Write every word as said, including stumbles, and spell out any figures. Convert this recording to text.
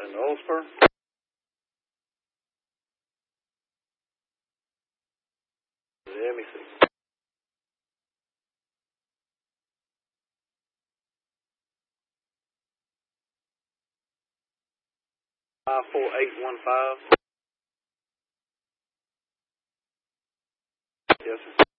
And Ulster. Let me see. Five four eight one five. Yes, sir.